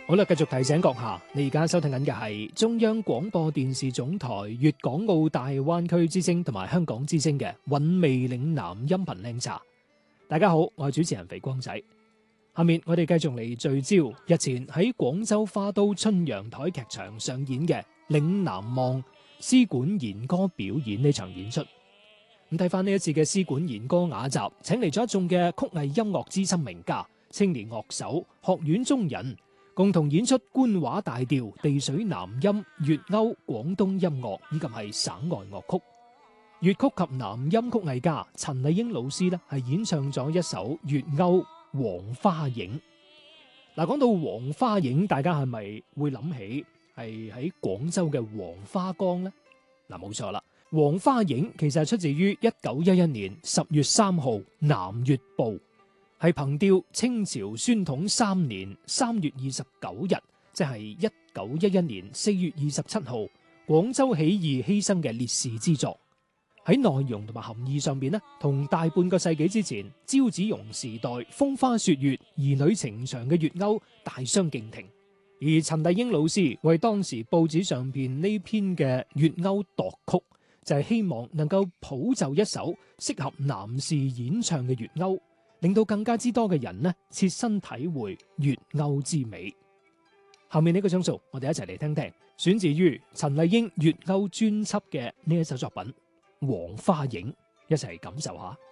好啦，繼續提醒閣下，你而家收聽緊嘅係中央廣播電視總台粵港澳大灣區之聲同埋香港之聲嘅韻味嶺南音頻靚茶。大家好，我係主持人肥光仔。下面我哋繼續嚟聚焦日前喺廣州花都春陽台劇場上演嘅《嶺南望》絲管弦歌表演呢場演出。咁睇翻呢一次嘅絲管弦歌雅集，請嚟咗一眾嘅曲藝音樂資深名家、青年樂手、學院中人，共同演出官話大調、地水南音、粵謳、廣東音樂以及係省外樂曲。粵曲及南音曲藝家陳麗英老師呢係演唱咗一首粵謳《黃花影》。嗱，講到黃花影，大家係咪會諗起係喺廣州嘅黃花崗呢？嗱，冇錯啦。黃花影其實係出自於1911年10月3號《南粵報》，係憑弔清朝宣統3年3月29日，即係1911年4月27號廣州起義犧牲嘅烈士之作。喺內容同埋含義上邊呢，同大半個世紀之前趙子龍時代風花雪月、兒女情長嘅粵謳大相徑庭。而陳麗英老師為當時報紙上邊呢篇嘅粵謳度曲，就係希望能夠譜就一首適合男士演唱嘅粵謳，令到更加之多嘅人呢切身體會粵謳之美。下面呢個鐘數，我哋一齊嚟聽聽選自於陳麗英粵謳專輯嘅呢一首作品《黃花影》，一齊感受下。